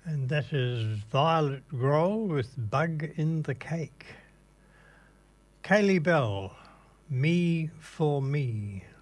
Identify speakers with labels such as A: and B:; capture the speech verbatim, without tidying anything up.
A: And that is Violet Grohl with Bug in the Cake. Kaylee Bell, Me for Me.